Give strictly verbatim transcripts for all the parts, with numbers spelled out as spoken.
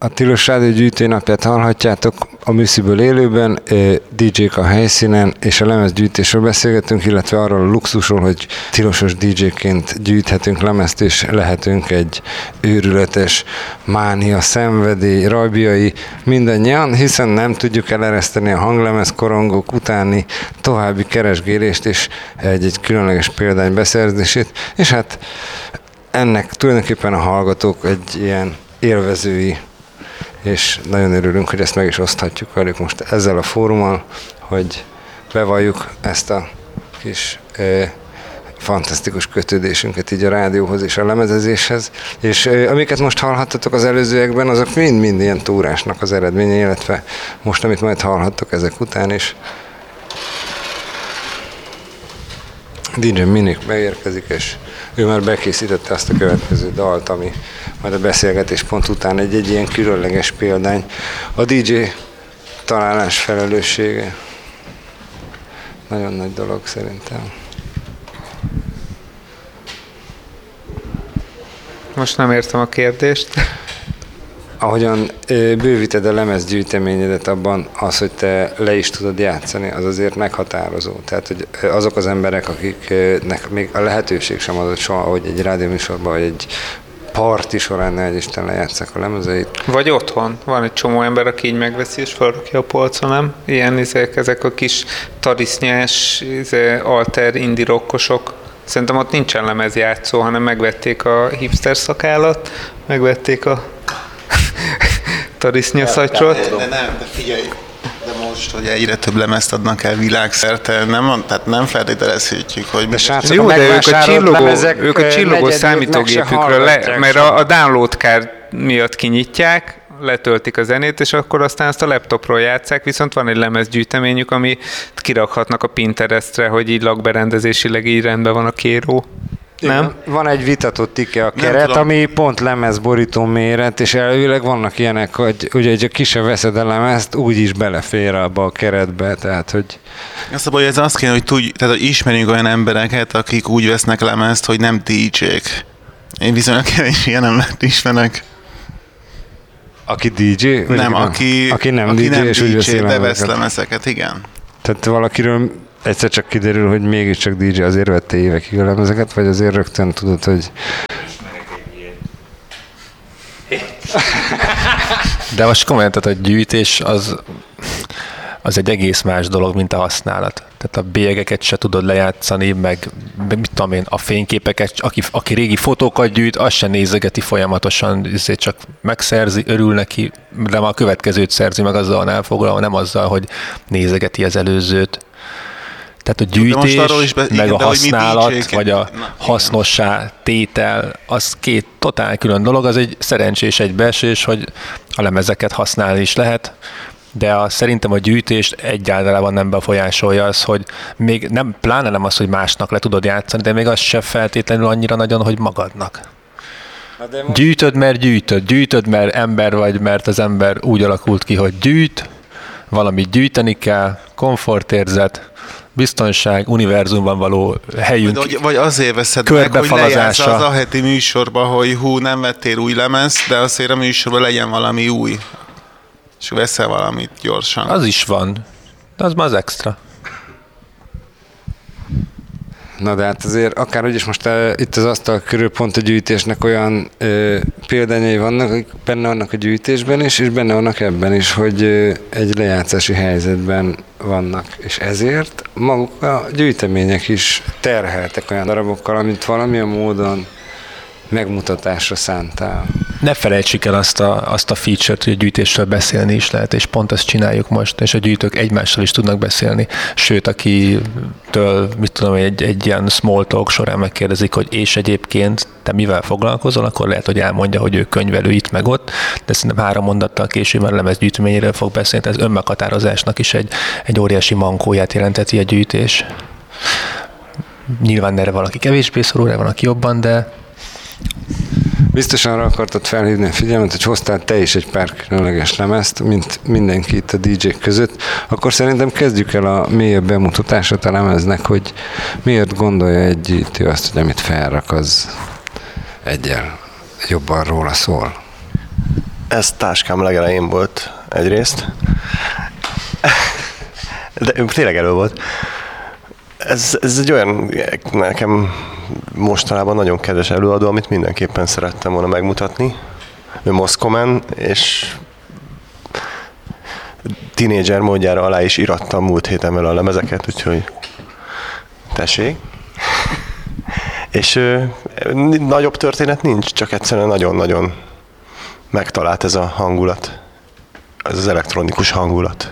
A Tilos Rádió gyűjtőnapját hallhatjátok a Műsziből élőben, dé jék a helyszínen, és a lemezgyűjtésről beszélgetünk, illetve arról a luxusról, hogy tilosos dé jéként gyűjthetünk lemezt, és lehetünk egy őrületes mánia, szenvedély, rajbiai mindannyian, hiszen nem tudjuk elereszteni a hanglemez korongok utáni további keresgélést és egy-egy különleges példány beszerzését, és hát ennek tulajdonképpen a hallgatók egy ilyen élvezői, és nagyon örülünk, hogy ezt meg is oszthatjuk velük most ezzel a fórummal, hogy bevalljuk ezt a kis eh, fantasztikus kötődésünket így a rádióhoz és a lemezezéshez. És eh, amiket most hallhattatok az előzőekben, azok mind-mind ilyen túrásnak az eredménye, illetve most, amit majd hallhattok ezek után is. dé jé Minik beérkezik, és ő már bekészítette azt a következő dalt, ami majd a beszélgetés pont után egy, egy ilyen különleges példány. A dé jé találás felelőssége. Nagyon nagy dolog szerintem. Most nem értem a kérdést. Ahogyan bővíted a lemezgyűjteményedet, abban az, hogy te le is tudod játszani, az azért meghatározó. Tehát, hogy azok az emberek, akiknek még a lehetőség sem adott soha, hogy egy rádióműsorban, vagy egy parti során ne Isten lejátsszák a lemezeit. Vagy otthon. Van egy csomó ember, aki így megveszi és felrakja a polcon, nem? Ilyen izék, ezek a kis tarisznyás, izé, alter indie rockosok. Szerintem ott nincsen lemezjátszó, hanem megvették a hipster szakállat, megvették a tarisznyaszacsot. De, de nem, de figyelj, de most, hogy egyre több lemezt adnak el világszerte, nem, tehát nem feltételezhetjük, hogy... De srácok, jó, de ők a csillogó, ők a csillogó negyedőt számítógépükről, le, mert a, a download card miatt kinyitják, letöltik a zenét, és akkor aztán ezt a laptopról játsszák, viszont van egy lemezgyűjteményük, ami kirakhatnak a Pinterestre, hogy így lakberendezésileg így rendben van a kéró. Nem? Van egy vitatott IKEA keret, ami pont lemezborító méret, és elvileg vannak ilyenek, hogy ugye egy kisebb veszed a lemezt, úgy is belefér abba a keretbe, tehát hogy... Azt a baj, ez azt kéne, hogy, tudj, tehát, hogy ismerjünk olyan embereket, akik úgy vesznek lemezt, hogy nem dé jék. Én viszonylag kevés ilyen embert ismerek. Aki dé jé? Nem, aki, aki nem aki dé jé, nem és úgy veszi bevesz lemezeket, igen. Tehát valakiről egyszer csak kiderül, hogy mégiscsak dé jé, azért vette évekig a lemezeket, vagy azért rögtön tudod, hogy... De most komolyan, tehát a gyűjtés az, az egy egész más dolog, mint a használat. Tehát a bélyegeket se tudod lejátszani, meg mit tudom én, a fényképeket, aki, aki régi fotókat gyűjt, azt se nézegeti folyamatosan, ezért csak megszerzi, örül neki, de már a következőt szerzi meg azzal van elfoglalva, nem azzal, hogy nézegeti az előzőt. Tehát a gyűjtés, be, meg igen, a használat, vagy a Na, hasznossá tétel, az két totál külön dolog, az egy szerencsés egybeesés, hogy a lemezeket használni is lehet, de a, szerintem a gyűjtést egyáltalán nem befolyásolja az, hogy még nem, pláne nem az, hogy másnak le tudod játszani, de még az se feltétlenül annyira nagyon, hogy magadnak. Most... Gyűjtöd, mert gyűjtöd, gyűjtöd, mert ember vagy, mert az ember úgy alakult ki, hogy gyűjt, valamit gyűjteni kell, komfortérzet, biztonság, univerzumban való helyünk vagy, vagy azért veszed meg, hogy lejátsz az a heti műsorba, hogy hú, nem vettél új lemezt, de azért a műsorban legyen valami új. És veszel valamit gyorsan. Az is van. De az már az extra. Na de hát azért akárhogy is most uh, itt az asztal körül pont a gyűjtésnek olyan uh, példányai vannak, akik benne vannak a gyűjtésben is, és benne vannak ebben is, hogy uh, egy lejátszási helyzetben vannak. És ezért maguk a gyűjtemények is terheltek olyan darabokkal, amit valamilyen módon megmutatásra szántál. Ne felejtsük el azt a, azt a feature-t, hogy a gyűjtésről beszélni is lehet, és pont ezt csináljuk most, és a gyűjtők egymással is tudnak beszélni. Sőt, akitől, mit tudom, egy, egy ilyen small talk során megkérdezik, hogy és egyébként te mivel foglalkozol, akkor lehet, hogy elmondja, hogy ő könyvelő itt meg ott, de szerintem három mondattal később már lemezgyűjteményéről fog beszélni, ez önmeghatározásnak is egy, egy óriási mankóját jelenteti a gyűjtés. Nyilván erre valaki kevésbé szorul, erre van, aki jobban, de biztosan arra akartad felhívni a figyelmet, hogy hoztál te is egy pár különleges lemezt, mint mindenki itt a dé jék között, akkor szerintem kezdjük el a mélyebb bemutatását a lemeznek, hogy miért gondolja egy gyűjtő azt, hogy amit felrak, az egyel jobban róla szól. Ez táskám legelején volt egyrészt. De tényleg elő volt. Ez, ez egy olyan, nekem mostanában nagyon kedves előadó, amit mindenképpen szerettem volna megmutatni. Ő Moszkomen, és tínédzser módjára alá is irattam múlt héten vele a lemezeket, úgyhogy tessék. És ö, nagyobb történet nincs, csak egyszerűen nagyon-nagyon megtalált ez a hangulat. Ez az elektronikus hangulat.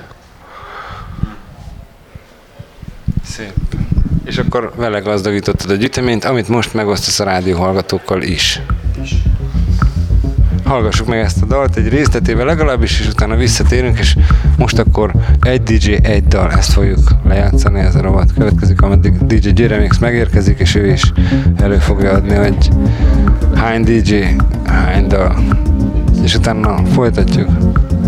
Szép. És akkor vele gazdagítottad a gyűjteményt, amit most megosztasz a rádióhallgatókkal is. Hallgassuk meg ezt a dalt egy részletével legalábbis, és utána visszatérünk, és most akkor egy dé dzsé, egy dal, ezt fogjuk lejátszani, ez a rovat következik, ameddig dé dzsé Jeremix megérkezik, és ő is elő fogja adni, hogy hány dé dzsé, hány dal, és utána folytatjuk.